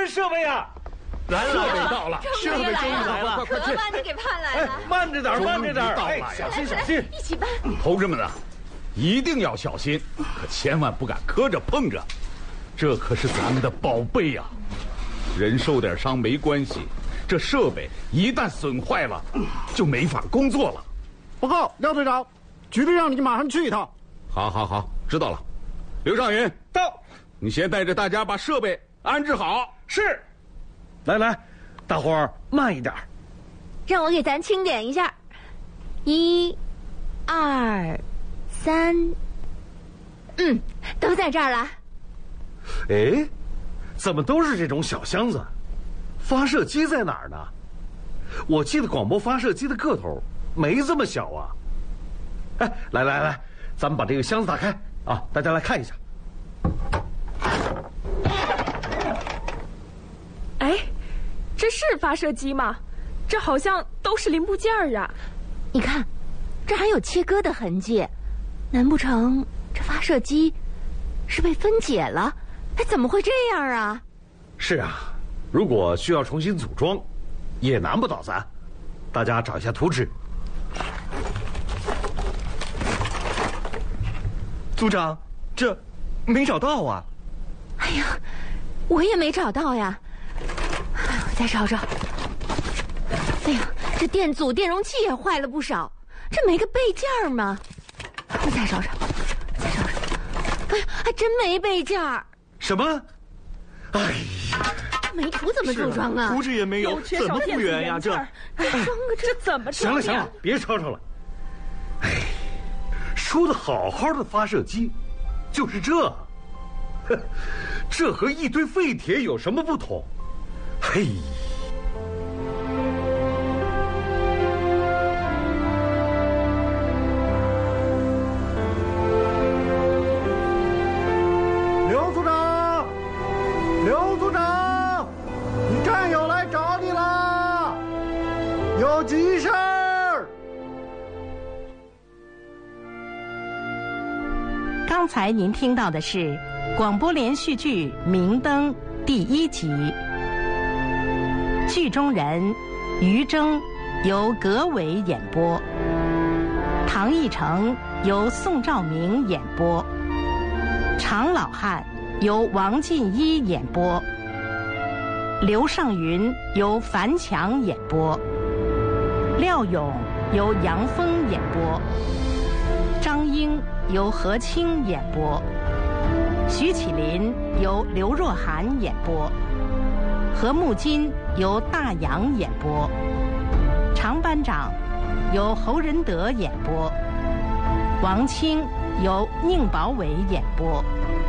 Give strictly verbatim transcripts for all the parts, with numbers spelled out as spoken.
设备呀！ 来了，设备到了， 设备终于来了， 可把你给盼来了。 慢着点，慢着点， 哎， 小心小心， 一起搬。 同志们啊，一定要小心，可千万不敢磕着碰着，这可是咱们的宝贝呀！人受点伤没关系，这设备一旦损坏了，就没法工作了。 报告廖队长，局里让你马上去一趟。 好，好，好，知道了。刘尚云到， 你先带着大家把设备安置好。 是。来来，大伙儿慢一点。 让我给咱清点一下，一、二、三，嗯，都在这儿了。 哎，怎么都是这种小箱子？发射机在哪儿呢？我记得广播发射机的个头没这么小啊。哎，来来来，咱们把这个箱子打开啊，大家来看一下。 哎，这是发射机吗？这好像都是零部件儿啊！ 你看，这还有切割的痕迹，难不成这发射机是被分解了？哎，怎么会这样啊？ 是啊，如果需要重新组装，也难不倒咱。大家找一下图纸。 组长，这没找到啊！ 哎呀，我也没找到呀。我再找找。哎呀，这电阻、电容器也坏了不少，这没个备件吗？我再找找，再找找。哎呀，还真没备件。 什么？哎呀， 没图怎么组装啊？ 图纸也没有，怎么复原呀？这， 装个这怎么装呀？ 行了行了，别吵吵了。哎，说的好好的发射机，就是这，这和一堆废铁有什么不同？嘿。 刘组长，刘组长，你战友来找你了，有急事儿。 刚才您听到的是广播连续剧《明灯》第一集，剧中人于征由葛伟演播，唐奕成由宋兆明演播，常老汉由王进一演播，刘尚云由樊强演播，廖勇由杨峰演播，张英由何清演播，徐启林由刘若涵演播，何木金由大洋演播，常班长由侯仁德演播，王清由宁宝伟演播，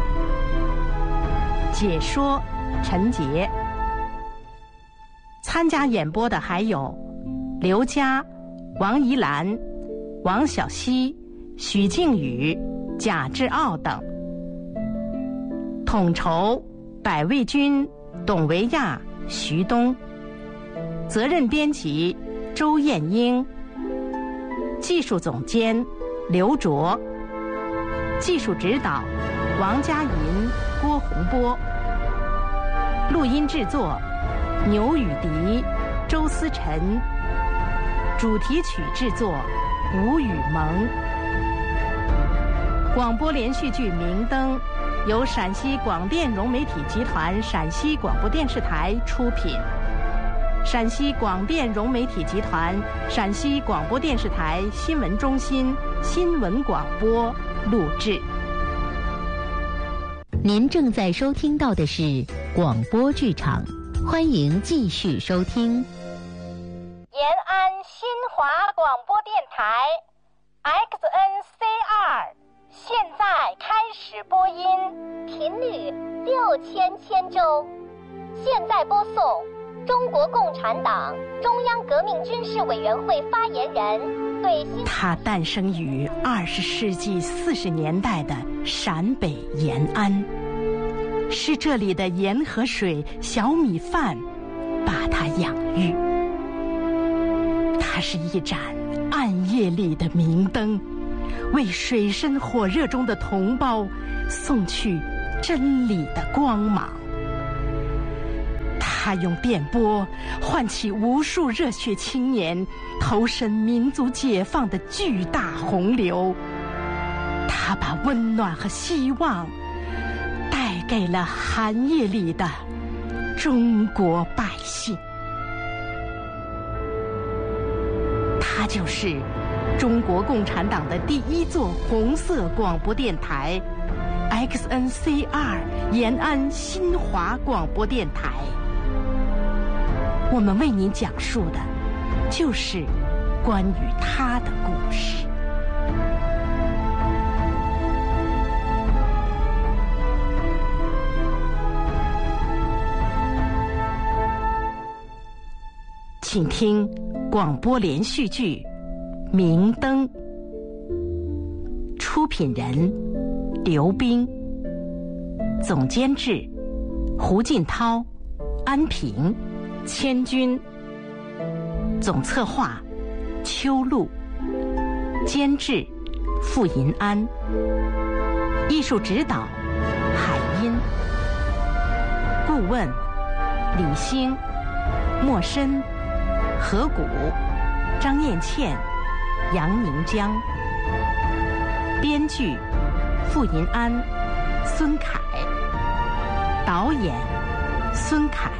解说陈杰。参加演播的还有刘佳、王怡兰、王小溪、许靖宇、贾志傲等。统筹百味君、董维亚、徐东。责任编辑周艳英。技术总监刘卓。技术指导王佳银、郭洪波。录音制作牛雨迪、周思辰。主题曲制作吴雨萌。广播连续剧《明灯》由陕西广电融媒体集团陕西广播电视台出品，陕西广电融媒体集团陕西广播电视台新闻中心新闻广播录制。 您正在收听到的是广播剧场，欢迎继续收听。 延安新华广播电台 X N C 二，现在开始播音，频率六千千周。现在播送中国共产党中央革命军事委员会发言人对新。它诞生于二十世纪四十年代的陕北延安，是这里的盐和水、小米饭把它养育。它是一盏暗夜里的明灯，为水深火热中的同胞送去真理的光芒。 他用电波唤起无数热血青年投身民族解放的巨大洪流。他把温暖和希望带给了寒夜里的中国百姓。他就是中国共产党的第一座红色广播电台 X N C 二 延安新华广播电台。我们为您讲述的就是关于他的故事。请听广播连续剧《明灯》，出品人刘冰，总监制胡进涛、安平、千军，总策划邱露，监制傅银安，艺术指导海音，顾问李星、莫深、何谷、张艳倩、杨宁江，编剧傅银安、孙凯，导演孙凯。